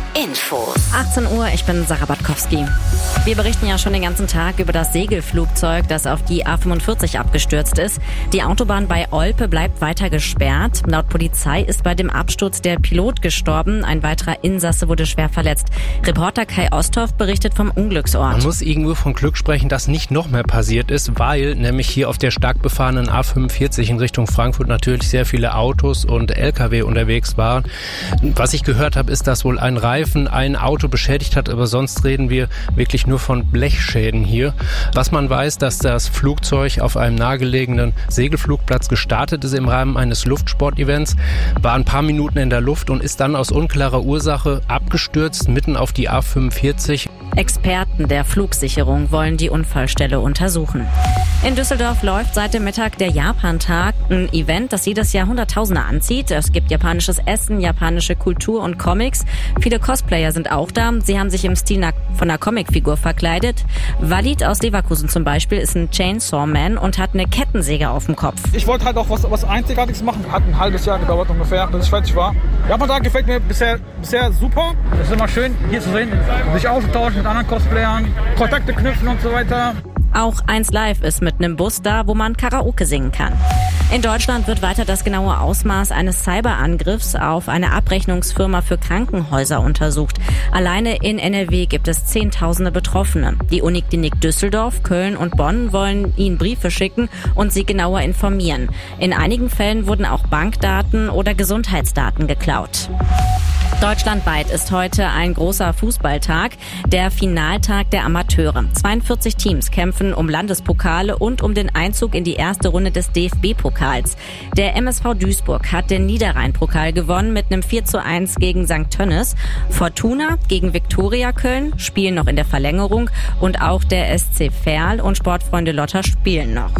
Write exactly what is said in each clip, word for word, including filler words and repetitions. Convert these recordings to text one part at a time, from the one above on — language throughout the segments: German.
Infos. achtzehn Uhr, ich bin Sarah Batkowski. Wir berichten ja schon den ganzen Tag über das Segelflugzeug, das auf die A fünfundvierzig abgestürzt ist. Die Autobahn bei Olpe bleibt weiter gesperrt. Laut Polizei ist bei dem Absturz der Pilot gestorben. Ein weiterer Insasse wurde schwer verletzt. Reporter Kai Osthoff berichtet vom Unglücksort. Man muss irgendwo von Glück sprechen, dass nicht noch mehr passiert ist, weil nämlich hier auf der stark befahrenen A fünfundvierzig in Richtung Frankfurt natürlich sehr viele Autos und L K W unterwegs waren. Was ich gehört habe, ist, dass wohl ein Reifen ein Auto beschädigt hat, aber sonst reden wir wirklich nur von Blechschäden hier. Was man weiß, dass das Flugzeug auf einem nahegelegenen Segelflugplatz gestartet ist im Rahmen eines Luftsportevents, war ein paar Minuten in der Luft und ist dann aus unklarer Ursache abgestürzt mitten auf die A fünfundvierzig. Experten der Flugsicherung wollen die Unfallstelle untersuchen. In Düsseldorf läuft seit dem Mittag der Japan-Tag, ein Event, das jedes Jahr Hunderttausende anzieht. Es gibt japanisches Essen, japanische Kultur und Comics. Viele Cosplayer sind auch da. Sie haben sich im Stil von einer Comicfigur verkleidet. Walid aus Leverkusen zum Beispiel ist ein Chainsaw Man und hat eine Kettensäge auf dem Kopf. Ich wollte halt auch was, was Einzigartiges machen. Hat ein halbes Jahr gedauert ungefähr, bis ich fertig war. Japan-Tag gefällt mir bisher, bisher super. Es ist immer schön, hier zu sehen, sich auszutauschen mit anderen Cosplayern, Kontakte knüpfen und so weiter. Auch eins Live ist mit einem Bus da, wo man Karaoke singen kann. In Deutschland wird weiter das genaue Ausmaß eines Cyberangriffs auf eine Abrechnungsfirma für Krankenhäuser untersucht. Alleine in N R W gibt es Zehntausende Betroffene. Die Uniklinik Düsseldorf, Köln und Bonn wollen ihnen Briefe schicken und sie genauer informieren. In einigen Fällen wurden auch Bankdaten oder Gesundheitsdaten geklaut. Deutschlandweit ist heute ein großer Fußballtag, der Finaltag der Amateure. zweiundvierzig Teams kämpfen um Landespokale und um den Einzug in die erste Runde des D F B-Pokals. Der M S V Duisburg hat den Niederrhein-Pokal gewonnen mit einem vier zu eins gegen Sankt Tönnes. Fortuna gegen Viktoria Köln spielen noch in der Verlängerung und auch der S C Verl und Sportfreunde Lotter spielen noch.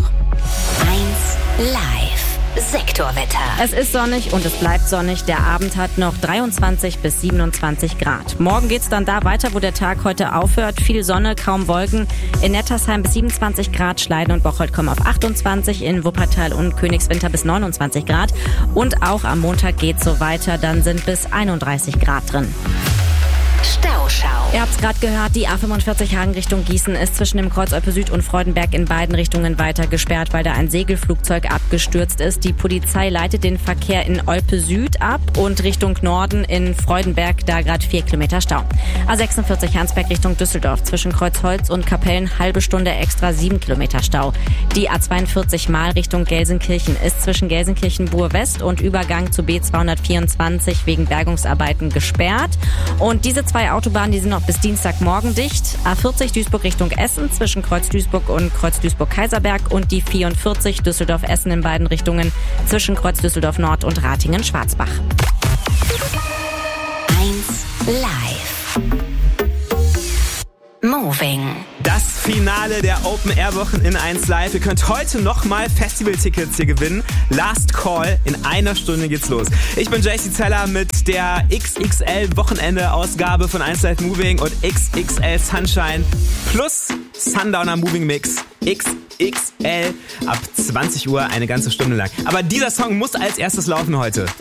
eins Live. Sektorwetter. Es ist sonnig und es bleibt sonnig. Der Abend hat noch dreiundzwanzig bis siebenundzwanzig Grad. Morgen geht's dann da weiter, wo der Tag heute aufhört. Viel Sonne, kaum Wolken. In Nettersheim bis siebenundzwanzig Grad, Schleiden und Bocholt kommen auf achtundzwanzig, in Wuppertal und Königswinter bis neunundzwanzig Grad. Und auch am Montag geht's so weiter, dann sind bis einunddreißig Grad drin. Stauschau. Ihr habt's gerade gehört, die A fünfundvierzig Hagen Richtung Gießen ist zwischen dem Kreuz Olpe Süd und Freudenberg in beiden Richtungen weiter gesperrt, weil da ein Segelflugzeug abgestürzt ist. Die Polizei leitet den Verkehr in Olpe Süd ab und Richtung Norden in Freudenberg, da gerade vier Kilometer Stau. A sechsundvierzig Hansberg Richtung Düsseldorf zwischen Kreuzholz und Kapellen halbe Stunde extra sieben Kilometer Stau. Die A zweiundvierzig Mal Richtung Gelsenkirchen ist zwischen Gelsenkirchen-Bur West und Übergang zu B zweihundertvierundzwanzig wegen Bergungsarbeiten gesperrt. Und diese zwei Autobahnen, die sind noch bis Dienstagmorgen dicht. A vierzig Duisburg Richtung Essen zwischen Kreuz Duisburg und Kreuz Duisburg-Kaiserberg und die vierundvierzig Düsseldorf-Essen in beiden Richtungen zwischen Kreuz Düsseldorf Nord und Ratingen-Schwarzbach. eins Live. Moving. Das Finale der Open-Air-Wochen in eins Live. Ihr könnt heute nochmal Festival-Tickets hier gewinnen. Last Call. In einer Stunde geht's los. Ich bin J C Zeller mit der X X L-Wochenende-Ausgabe von eins Live Moving und X X L Sunshine plus Sundowner Moving Mix. X X L ab zwanzig Uhr eine ganze Stunde lang. Aber dieser Song muss als erstes laufen heute.